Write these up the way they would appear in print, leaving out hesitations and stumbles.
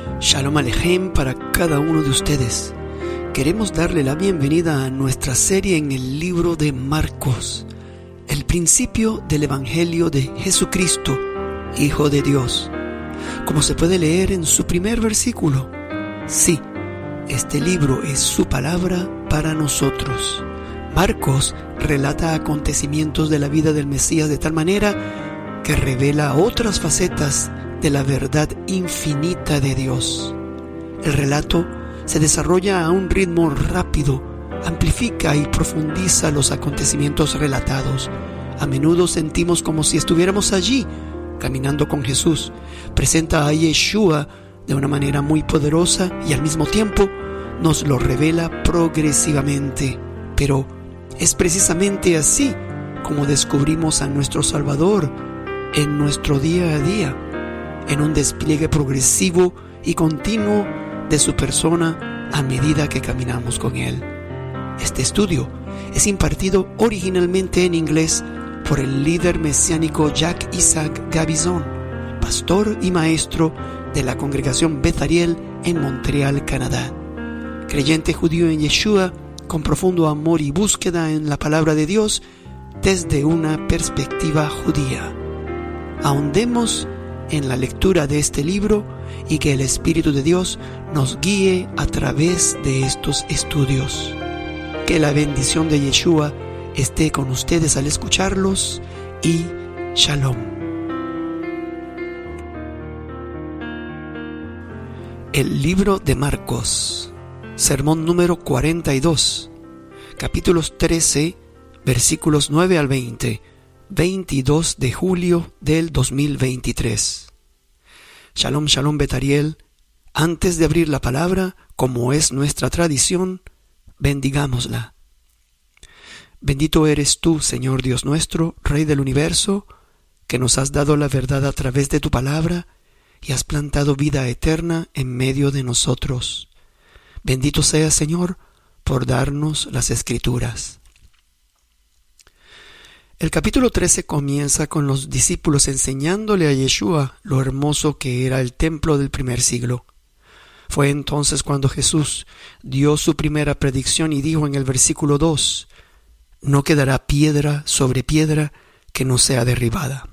Shalom Alejem para cada uno de ustedes. Queremos darle la bienvenida a nuestra serie en el libro de Marcos, el principio del Evangelio de Jesucristo, Hijo de Dios. Como se puede leer en su primer versículo, sí, este libro es su palabra para nosotros. Marcos relata acontecimientos de la vida del Mesías de tal manera que revela otras facetas de la verdad infinita de Dios. El relato se desarrolla a un ritmo rápido, amplifica y profundiza los acontecimientos relatados. A menudo sentimos como si estuviéramos allí, caminando con Jesús. Presenta a Yeshua de una manera muy poderosa y al mismo tiempo nos lo revela progresivamente. Pero es precisamente así como descubrimos a nuestro Salvador en nuestro día a día, en un despliegue progresivo y continuo de su persona a medida que caminamos con Él. Este estudio es impartido originalmente en inglés por el líder mesiánico Jacques Isaac Gabizon, pastor y maestro de la congregación Beth Ariel en Montreal, Canadá. Creyente judío en Yeshua, con profundo amor y búsqueda en la palabra de Dios desde una perspectiva judía. Ahondemos en la lectura de este libro y que el Espíritu de Dios nos guíe a través de estos estudios. Que la bendición de Yeshua esté con ustedes al escucharlos y Shalom. El libro de Marcos, sermón número 42, capítulos 13, versículos 9 al 20, 22 de julio del 2023. Shalom, shalom Beth Ariel. Antes de abrir la palabra, como es nuestra tradición, bendigámosla. Bendito eres tú, Señor Dios nuestro, Rey del universo, que nos has dado la verdad a través de tu palabra y has plantado vida eterna en medio de nosotros. Bendito seas, Señor, por darnos las Escrituras. El capítulo 13 comienza con los discípulos enseñándole a Yeshua lo hermoso que era el templo del primer siglo. Fue entonces cuando Jesús dio su primera predicción y dijo en el versículo 2, «No quedará piedra sobre piedra que no sea derribada».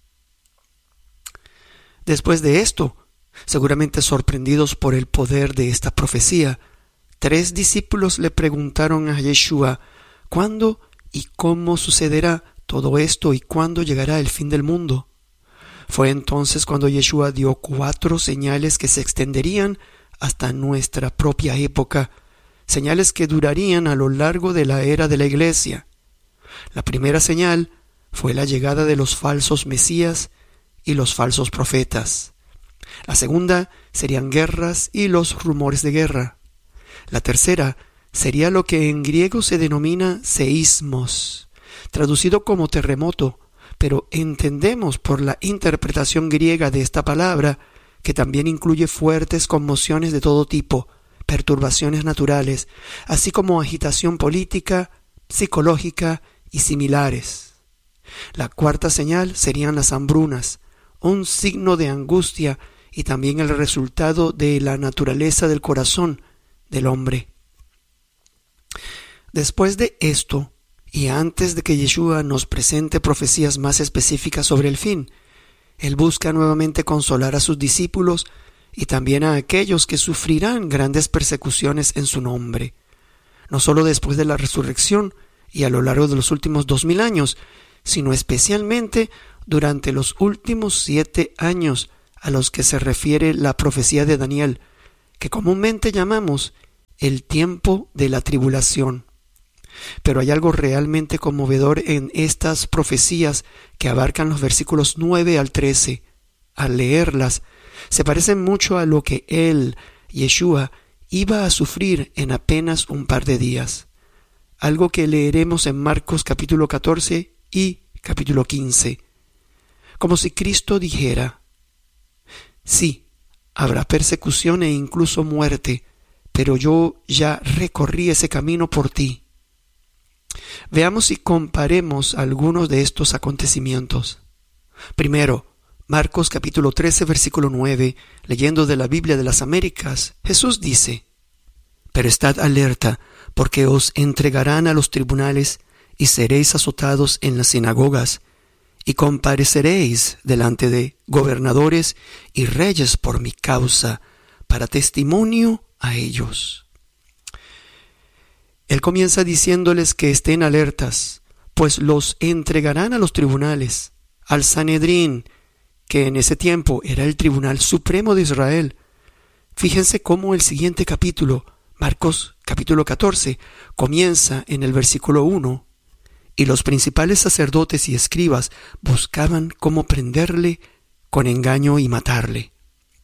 Después de esto, seguramente sorprendidos por el poder de esta profecía, 3 discípulos le preguntaron a Yeshua, ¿cuándo y cómo sucederá todo esto y cuándo llegará el fin del mundo? Fue entonces cuando Yeshua dio 4 señales que se extenderían hasta nuestra propia época, señales que durarían a lo largo de la era de la Iglesia. La primera señal fue la llegada de los falsos mesías y los falsos profetas. La segunda serían guerras y los rumores de guerra. La tercera sería lo que en griego se denomina seísmos, traducido como terremoto, pero entendemos por la interpretación griega de esta palabra que también incluye fuertes conmociones de todo tipo, perturbaciones naturales, así como agitación política, psicológica y similares. La cuarta señal serían las hambrunas, un signo de angustia y también el resultado de la naturaleza del corazón del hombre. Después de esto, y antes de que Yeshua nos presente profecías más específicas sobre el fin, Él busca nuevamente consolar a sus discípulos y también a aquellos que sufrirán grandes persecuciones en su nombre, no solo después de la resurrección y a lo largo de los últimos 2000 años, sino especialmente durante los últimos 7 años a los que se refiere la profecía de Daniel, que comúnmente llamamos el tiempo de la tribulación. Pero hay algo realmente conmovedor en estas profecías que abarcan los versículos 9 al 13. Al leerlas, se parecen mucho a lo que Él, Yeshua, iba a sufrir en apenas un par de días. Algo que leeremos en Marcos capítulo 14 y capítulo 15. Como si Cristo dijera, sí, habrá persecución e incluso muerte, pero yo ya recorrí ese camino por ti. Veamos y comparemos algunos de estos acontecimientos. Primero, Marcos capítulo 13, versículo 9, leyendo de la Biblia de las Américas, Jesús dice: «Pero estad alerta, porque os entregarán a los tribunales y seréis azotados en las sinagogas, y compareceréis delante de gobernadores y reyes por mi causa, para testimonio a ellos». Él comienza diciéndoles que estén alertas, pues los entregarán a los tribunales, al Sanedrín, que en ese tiempo era el Tribunal Supremo de Israel. Fíjense cómo el siguiente capítulo, Marcos capítulo 14, comienza en el versículo 1. Y los principales sacerdotes y escribas buscaban cómo prenderle con engaño y matarle.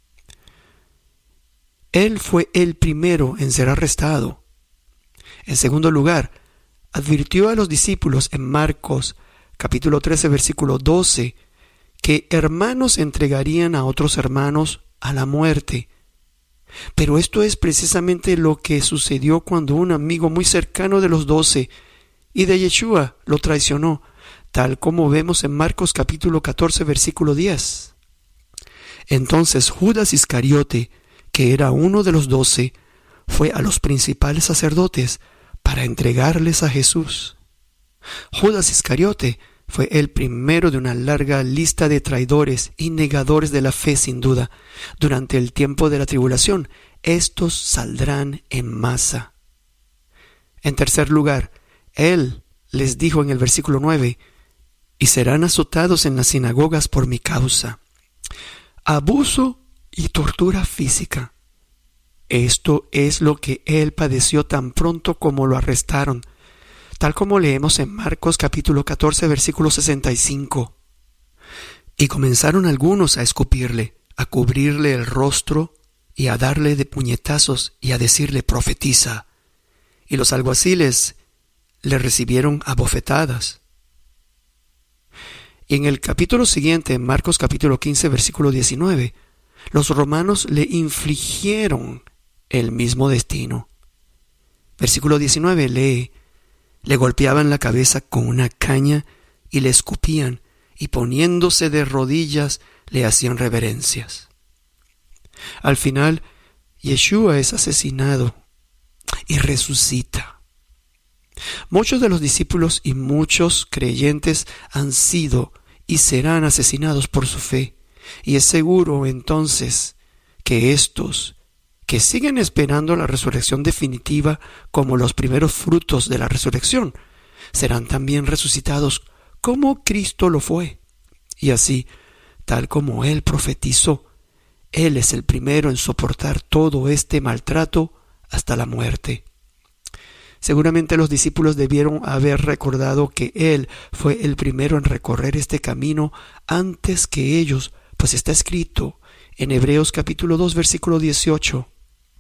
Él fue el primero en ser arrestado. En segundo lugar, advirtió a los discípulos en Marcos capítulo 13, versículo 12, que hermanos entregarían a otros hermanos a la muerte. Pero esto es precisamente lo que sucedió cuando un amigo muy cercano de los 12 y de Yeshua lo traicionó, tal como vemos en Marcos capítulo 14, versículo 10. Entonces Judas Iscariote, que era uno de los 12, fue a los principales sacerdotes para entregarles a Jesús. Judas Iscariote fue el primero de una larga lista de traidores y negadores de la fe, sin duda. Durante el tiempo de la tribulación, estos saldrán en masa. En tercer lugar, Él les dijo en el versículo 9, «Y serán azotados en las sinagogas por mi causa». Abuso y tortura física. Esto es lo que Él padeció tan pronto como lo arrestaron, tal como leemos en Marcos capítulo 14, versículo 65. «Y comenzaron algunos a escupirle, a cubrirle el rostro y a darle de puñetazos y a decirle: profetiza. Y los alguaciles le recibieron a bofetadas». Y en el capítulo siguiente, en Marcos capítulo 15, versículo 19, los romanos le infligieron el mismo destino. Versículo 19 lee: «Le golpeaban la cabeza con una caña y le escupían, y poniéndose de rodillas le hacían reverencias». Al final, Yeshua es asesinado y resucita. Muchos de los discípulos y muchos creyentes han sido y serán asesinados por su fe, y es seguro entonces que estos que siguen esperando la resurrección definitiva como los primeros frutos de la resurrección, serán también resucitados como Cristo lo fue. Y así, tal como Él profetizó, Él es el primero en soportar todo este maltrato hasta la muerte. Seguramente los discípulos debieron haber recordado que Él fue el primero en recorrer este camino antes que ellos, pues está escrito en Hebreos capítulo 2, versículo 18.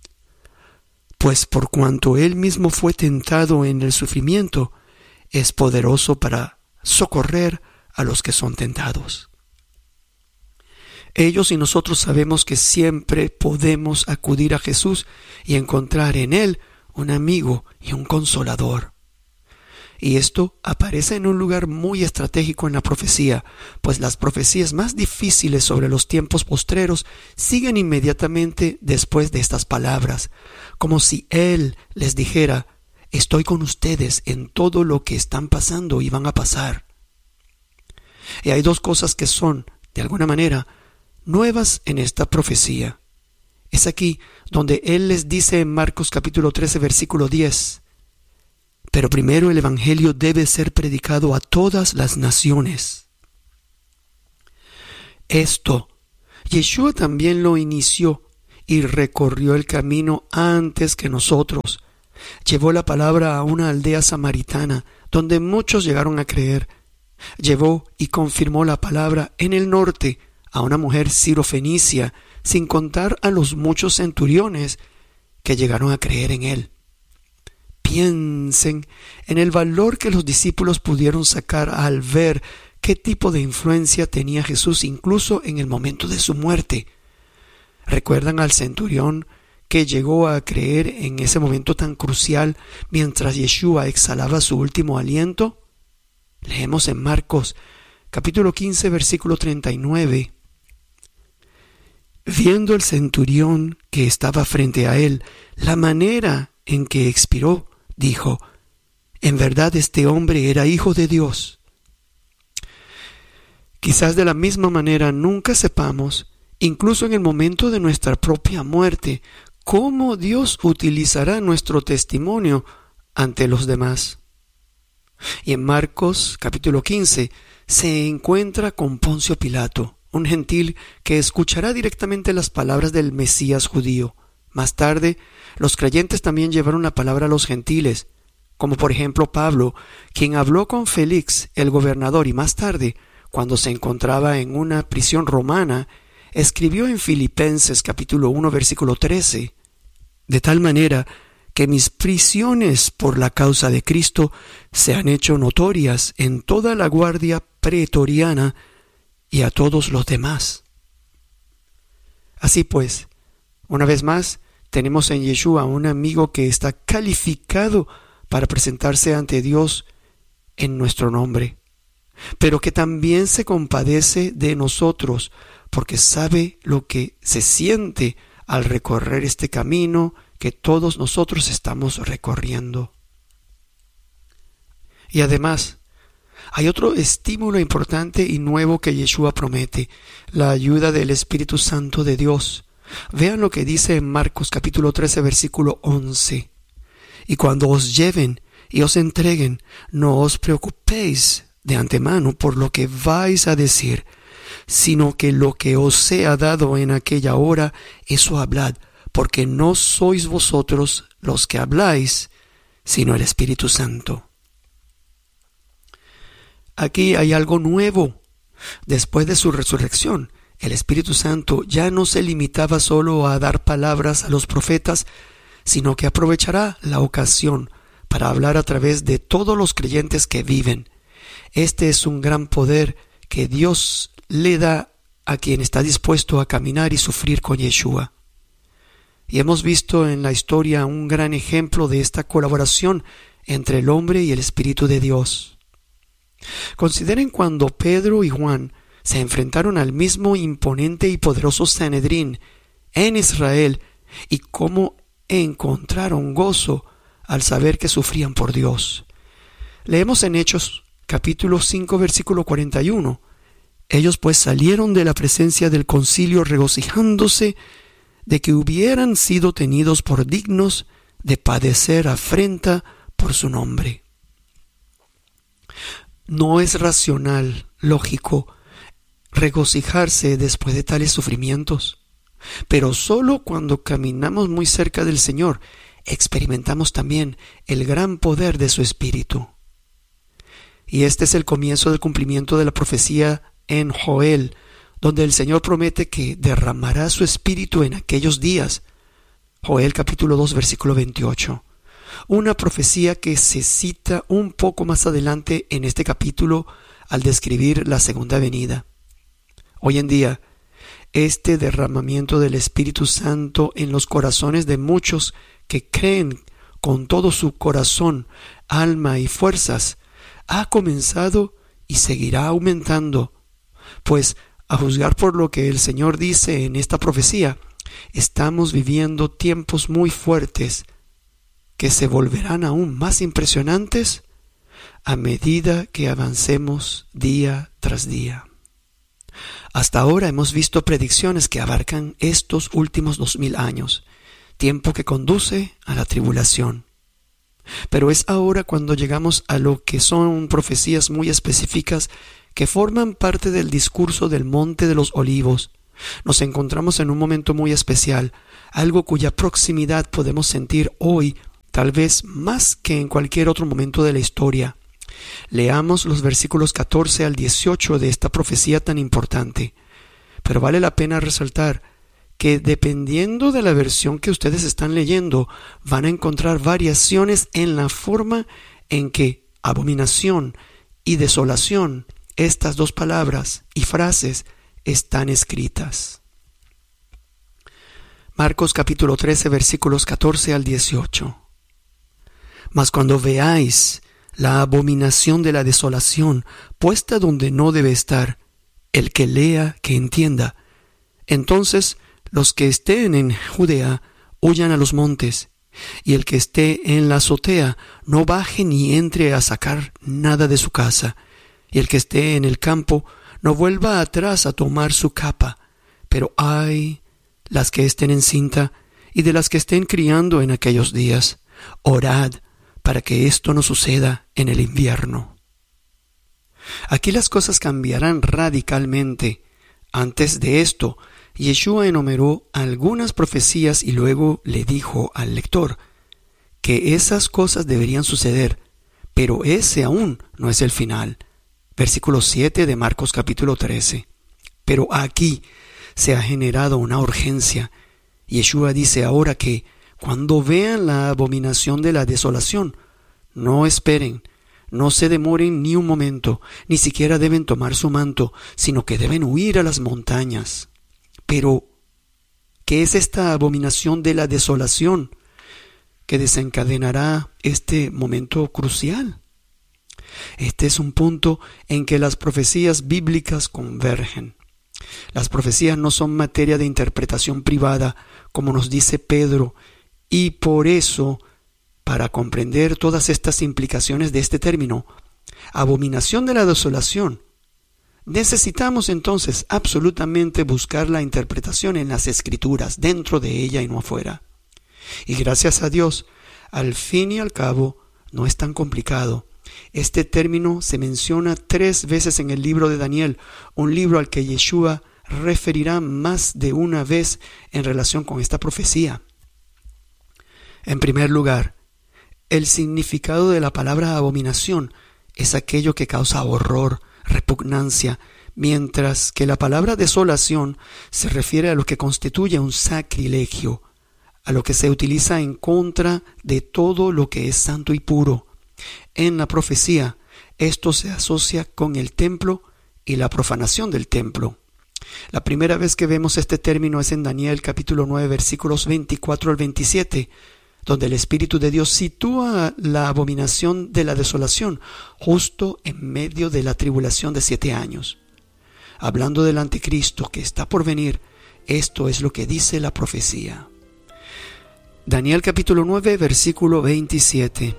«Pues por cuanto Él mismo fue tentado en el sufrimiento, es poderoso para socorrer a los que son tentados». Ellos y nosotros sabemos que siempre podemos acudir a Jesús y encontrar en Él un amigo y un consolador. Y esto aparece en un lugar muy estratégico en la profecía, pues las profecías más difíciles sobre los tiempos postreros siguen inmediatamente después de estas palabras, como si Él les dijera: «Estoy con ustedes en todo lo que están pasando y van a pasar». Y hay dos cosas que son, de alguna manera, nuevas en esta profecía. Es aquí donde Él les dice en Marcos capítulo 13, versículo 10, «Pero primero el Evangelio debe ser predicado a todas las naciones». Esto, Yeshua también lo inició y recorrió el camino antes que nosotros. Llevó la palabra a una aldea samaritana, donde muchos llegaron a creer. Llevó y confirmó la palabra en el norte a una mujer sirofenicia, sin contar a los muchos centuriones que llegaron a creer en Él. Piensen en el valor que los discípulos pudieron sacar al ver qué tipo de influencia tenía Jesús incluso en el momento de su muerte. ¿Recuerdan al centurión que llegó a creer en ese momento tan crucial mientras Yeshua exhalaba su último aliento? Leemos en Marcos capítulo 15, versículo 39. Viendo el centurión que estaba frente a él, la manera en que expiró, dijo: en verdad este hombre era hijo de Dios. Quizás de la misma manera nunca sepamos, incluso en el momento de nuestra propia muerte, cómo Dios utilizará nuestro testimonio ante los demás. Y en Marcos capítulo 15 se encuentra con Poncio Pilato, un gentil que escuchará directamente las palabras del Mesías judío. Más tarde, los creyentes también llevaron la palabra a los gentiles, como por ejemplo Pablo, quien habló con Félix, el gobernador, y más tarde, cuando se encontraba en una prisión romana, escribió en Filipenses capítulo 1 versículo 13: de tal manera que mis prisiones por la causa de Cristo se han hecho notorias en toda la guardia pretoriana y a todos los demás. Así pues, una vez más, tenemos en Yeshua un amigo que está calificado para presentarse ante Dios en nuestro nombre, pero que también se compadece de nosotros porque sabe lo que se siente al recorrer este camino que todos nosotros estamos recorriendo. Y además, hay otro estímulo importante y nuevo que Yeshua promete: la ayuda del Espíritu Santo de Dios. Vean lo que dice en Marcos capítulo 13 versículo 11: y cuando os lleven y os entreguen, no os preocupéis de antemano por lo que vais a decir, sino que lo que os sea dado en aquella hora, eso hablad, porque no sois vosotros los que habláis, sino el Espíritu Santo. Aquí hay algo nuevo. Después de su resurrección, el Espíritu Santo ya no se limitaba solo a dar palabras a los profetas, sino que aprovechará la ocasión para hablar a través de todos los creyentes que viven. Este es un gran poder que Dios le da a quien está dispuesto a caminar y sufrir con Yeshua. Y hemos visto en la historia un gran ejemplo de esta colaboración entre el hombre y el Espíritu de Dios. Consideren cuando Pedro y Juan se enfrentaron al mismo imponente y poderoso Sanedrín en Israel y cómo encontraron gozo al saber que sufrían por Dios. Leemos en Hechos capítulo 5 versículo 41: ellos pues salieron de la presencia del concilio regocijándose de que hubieran sido tenidos por dignos de padecer afrenta por su nombre. No es racional, lógico, regocijarse después de tales sufrimientos, pero solo cuando caminamos muy cerca del Señor experimentamos también el gran poder de su Espíritu. Y este es el comienzo del cumplimiento de la profecía en Joel, donde el Señor promete que derramará su Espíritu en aquellos días. Joel capítulo 2 versículo 28. Una profecía que se cita un poco más adelante en este capítulo al describir la segunda venida. Hoy en día, este derramamiento del Espíritu Santo en los corazones de muchos que creen con todo su corazón, alma y fuerzas ha comenzado y seguirá aumentando, pues a juzgar por lo que el Señor dice en esta profecía, estamos viviendo tiempos muy fuertes que se volverán aún más impresionantes a medida que avancemos día tras día. Hasta ahora hemos visto predicciones que abarcan estos últimos 2000 años, tiempo que conduce a la tribulación. Pero es ahora cuando llegamos a lo que son profecías muy específicas que forman parte del discurso del Monte de los Olivos. Nos encontramos en un momento muy especial, algo cuya proximidad podemos sentir hoy, tal vez más que en cualquier otro momento de la historia. Leamos los versículos 14 al 18 de esta profecía tan importante. Pero vale la pena resaltar que dependiendo de la versión que ustedes están leyendo, van a encontrar variaciones en la forma en que abominación y desolación, estas dos palabras y frases, están escritas. Marcos capítulo 13 versículos 14 al 18. Mas cuando veáis la abominación de la desolación puesta donde no debe estar, el que lea, que entienda, entonces Los que estén en Judea huyan a los montes, y el que esté en la azotea no baje ni entre a sacar nada de su casa, y el que esté en el campo no vuelva atrás a tomar su capa. Pero ay, las que estén encinta y de las que estén criando en aquellos días, orad para que esto no suceda en el invierno. Aquí las cosas cambiarán radicalmente. Antes de esto, Yeshua enumeró algunas profecías y luego le dijo al lector que esas cosas deberían suceder, pero ese aún no es el final. Versículo 7 de Marcos capítulo 13. Pero aquí se ha generado una urgencia. Yeshua dice ahora que cuando vean la abominación de la desolación, no esperen, no se demoren ni un momento, ni siquiera deben tomar su manto, sino que deben huir a las montañas. Pero, ¿qué es esta abominación de la desolación que desencadenará este momento crucial? Este es un punto en que las profecías bíblicas convergen. Las profecías no son materia de interpretación privada, como nos dice Pedro, y por eso, para comprender todas estas implicaciones de este término, abominación de la desolación, necesitamos entonces absolutamente buscar la interpretación en las Escrituras, dentro de ella y no afuera. Y gracias a Dios, al fin y al cabo, no es tan complicado. Este término se menciona 3 veces en el libro de Daniel, un libro al que Yeshua referirá más de una vez en relación con esta profecía. En primer lugar, el significado de la palabra abominación es aquello que causa horror, repugnancia, mientras que la palabra desolación se refiere a lo que constituye un sacrilegio, a lo que se utiliza en contra de todo lo que es santo y puro. En la profecía, esto se asocia con el templo y la profanación del templo. La primera vez que vemos este término es en Daniel capítulo 9, versículos 24 al 27, donde el Espíritu de Dios sitúa la abominación de la desolación justo en medio de la tribulación de 7 años. Hablando del anticristo que está por venir, esto es lo que dice la profecía. Daniel capítulo 9, versículo 27.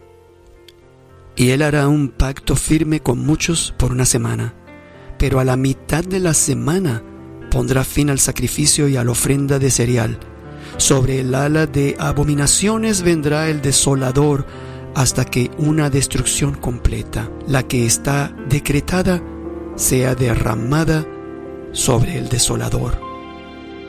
Y él hará un pacto firme con muchos por 1 semana, pero a la mitad de la semana pondrá fin al sacrificio y a la ofrenda de cereal. Sobre el ala de abominaciones vendrá el desolador hasta que una destrucción completa, la que está decretada, sea derramada sobre el desolador.